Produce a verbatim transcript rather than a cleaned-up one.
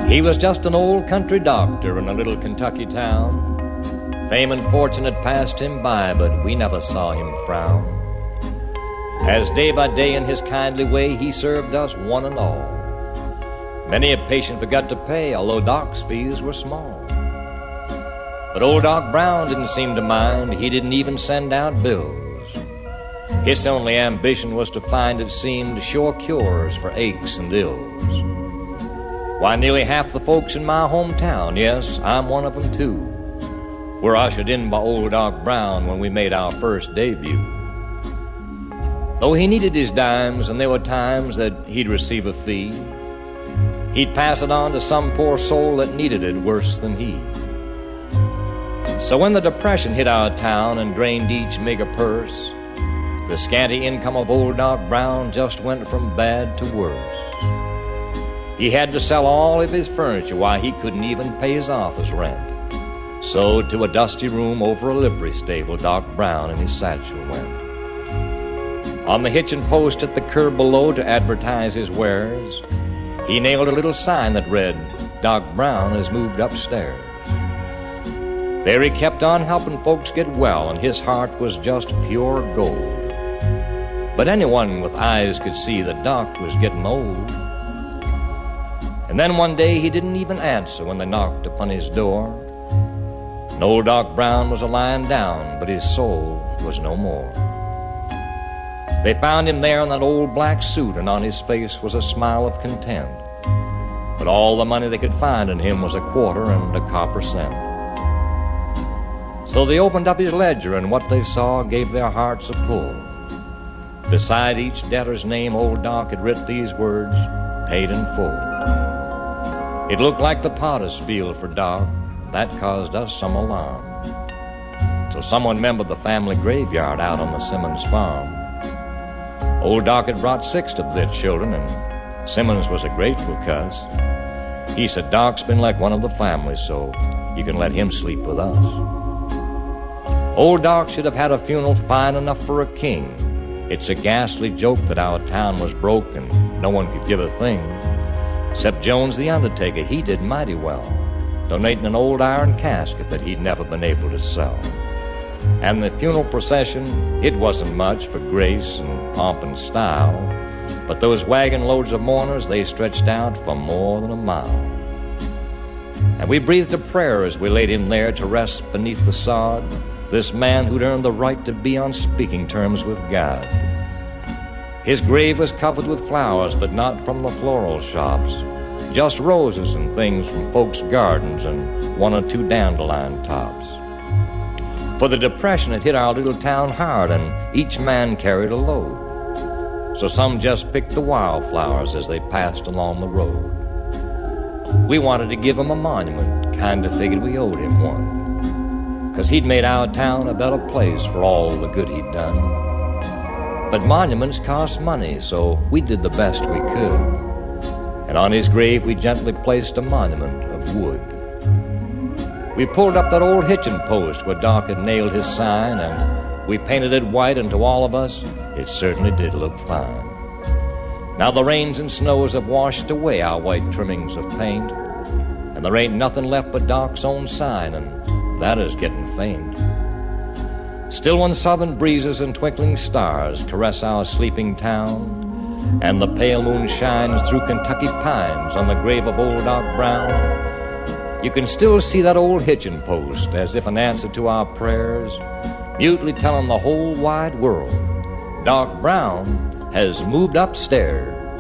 He was just an old country doctor in a little Kentucky town. Fame and fortune had passed him by, but we never saw him frown. As day by day in his kindly way he served us one and all. Many a patient forgot to pay, although Doc's fees were small. But old Doc Brown didn't seem to mind. He didn't even send out bills. His only ambition was to find, it seemed, sure cures for aches and ills. Why, nearly half the folks in my hometown, yes, I'm one of them too, were ushered in by old Doc Brown when we made our first debut. Though he needed his dimes, and there were times that he'd receive a fee, he'd pass it on to some poor soul that needed it worse than he. So when the Depression hit our town and drained each meager purse, the scanty income of old Doc Brown just went from bad to worse. He had to sell all of his furniture, why he couldn't even pay his office rent. So to a dusty room over a livery stable Doc Brown and his satchel went. On the hitching post at the curb below to advertise his wares, he nailed a little sign that read, "Doc Brown has moved upstairs." There he kept on helping folks get well, and his heart was just pure gold. But anyone with eyes could see that Doc was getting old. And then one day he didn't even answer when they knocked upon his door. And old Doc Brown was a-lying down, but his soul was no more. They found him there in that old black suit, and on his face was a smile of content. But all the money they could find in him was a quarter and a copper cent. So they opened up his ledger, and what they saw gave their hearts a pull. Beside each debtor's name, old Doc had writ these words, "Paid in full." It looked like the potter's field for Doc. That caused us some alarm. So someone remembered the family graveyard out on the Simmons farm. Old Doc had brought six of their children, and Simmons was a grateful cuss. He said, "Doc's been like one of the family, so you can let him sleep with us." Old Doc should have had a funeral fine enough for a king. It's a ghastly joke that our town was broke and no one could give a thing. Except Jones the undertaker, he did mighty well, donating an old iron casket that he'd never been able to sell. And the funeral procession, it wasn't much for grace and pomp and style, but those wagon loads of mourners, they stretched out for more than a mile. And we breathed a prayer as we laid him there to rest beneath the sod, this man who'd earned the right to be on speaking terms with God. His grave was covered with flowers, but not from the floral shops, just roses and things from folks' gardens and one or two dandelion tops. For the Depression had hit our little town hard, and each man carried a load. So some just picked the wildflowers as they passed along the road. We wanted to give him a monument, kinda figured we owed him one, 'cause he'd made our town a better place for all the good he'd done. But monuments cost money, so we did the best we could. And on his grave we gently placed a monument of wood. We pulled up that old hitching post where Doc had nailed his sign, and we painted it white, and to all of us, it certainly did look fine. Now the rains and snows have washed away our white trimmings of paint, and there ain't nothing left but Doc's own sign, and that is getting faint. Still when southern breezes and twinkling stars caress our sleeping town, and the pale moon shines through Kentucky pines on the grave of old Doc Brown, you can still see that old hitching post as if an answer to our prayers, mutely telling the whole wide world, Doc Brown has moved upstairs.